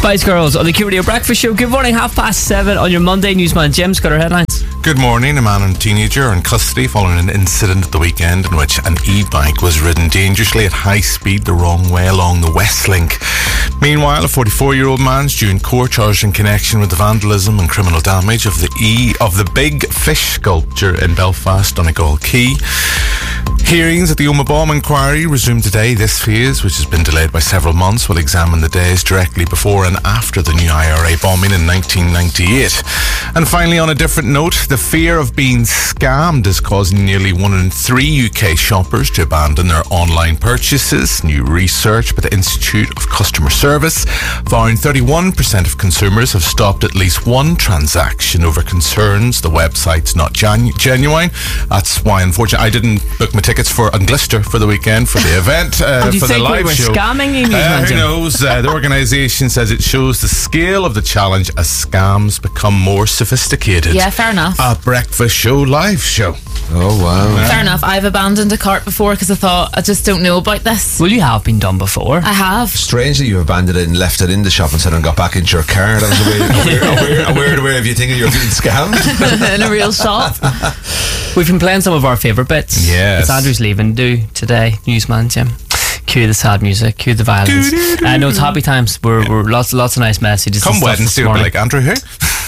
Spice Girls on the Q Radio Breakfast Show. Good morning, 7:30 on your Monday. Newsman Jim's got our headlines. Good morning. A man and teenager are in custody following an incident at the weekend in which an e-bike was ridden dangerously at high speed the wrong way along the West Link. Meanwhile, a 44-year-old man is due in court charged in connection with the vandalism and criminal damage of the Big Fish sculpture in Belfast, Donegal Quay. Hearings at the Omagh bomb inquiry resumed today. This phase, which has been delayed by several months, will examine the days directly before and after the new IRA bombing in 1998. And finally, on a different note, the fear of being scammed is causing nearly 1 in 3 UK shoppers to abandon their online purchases. New research by the Institute of Customer Service found 31% of consumers have stopped at least one transaction over concerns the website's not genuine. That's why, unfortunately, I didn't book my tickets for Unglister for the weekend for the event. Did you for think the live we were show. scamming you? Who knows? The organisation says it shows the scale of the challenge as scams become more sophisticated. Yeah, fair enough. A breakfast show live show. Oh, wow. Fair enough. I've abandoned a cart before because I thought I just don't know about this. Well, you have been done before. I have. Strangely, you abandoned it and left it in the shopping centre and got back into your car. That was a weird way of you thinking you're being scammed. In a real shop. We've been playing some of our favourite bits. Yes. It's Andrew's leaving do today, Newsman Jim. Cue the sad music, cue the violence. No, it's happy times. We're lots of nice messages. Come and stuff Wednesday, this we'll be morning. like, Andrew who?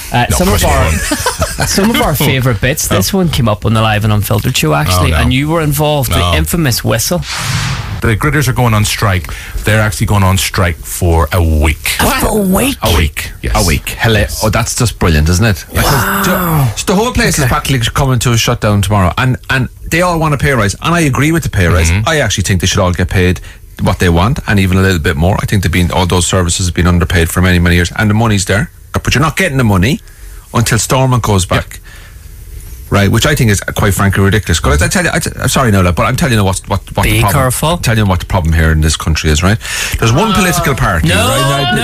Some of our favourite bits. This one came up on the Live and Unfiltered show, actually, no. and you were involved. No. The infamous whistle. The gritters are going on strike. They're actually going on strike for a week. For a week? A week, yes. A week. Hello. Oh, that's just brilliant, isn't it? Wow. So the whole place is practically coming to a shutdown tomorrow, and they all want a pay rise, and I agree with the pay rise. I actually think they should all get paid what they want, and even a little bit more. I think all those services have been underpaid for many, many years, and the money's there, but you're not getting the money until Stormont goes back. Yep. Right, which I think is quite frankly ridiculous. Because I tell you, I'm sorry, Nola, but I'm telling you what the problem. Be careful. I'm telling you what the problem here in this country is. Right, there's one political party. No, right?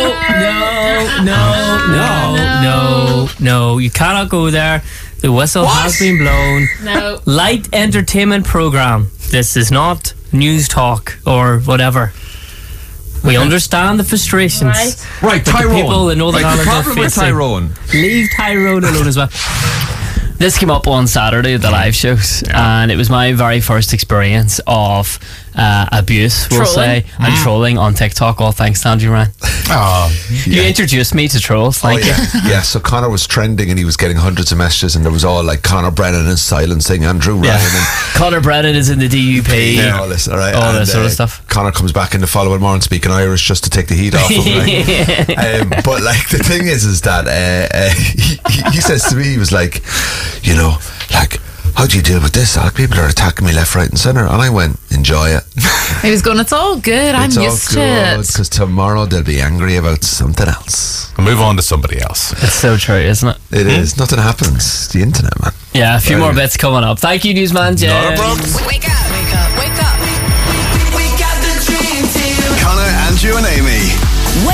No. You cannot go there. The whistle has been blown. No. Light entertainment programme. This is not news talk or whatever. We understand the frustrations. Right, but Tyrone. The people in Northern Ireland the are problem with facing. Tyrone. Leave Tyrone alone as well. This came up on Saturday at the live shows, and it was my very first experience of abuse, we'll say, and trolling on TikTok, all thanks to Andrew Ryan. You introduced me to trolls, thank you. Yeah, so Conor was trending and he was getting hundreds of messages, and there was all like Conor Brennan is silencing Andrew Ryan. And Conor Brennan is in the DUP. all this, all right. All this sort of stuff. Conor comes back in the following morning speaking Irish just to take the heat off him. Like. But like the thing is that he says to me, he was like, you know, like, how do you deal with this? Like, people are attacking me left, right and centre. And I went, enjoy it. He was going, it's all good. I'm used to it. Because tomorrow they'll be angry about something else. We'll move on to somebody else. It's so true, isn't it? It is. Nothing happens. It's the internet, man. Yeah, a few more bits coming up. Thank you, Newsman Jim. Not a problem. Wake up. We got the dream team. Connor, Andrew and Amy.